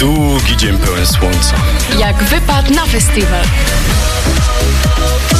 długi dzień pełen słońca. Jak wypad na festiwal.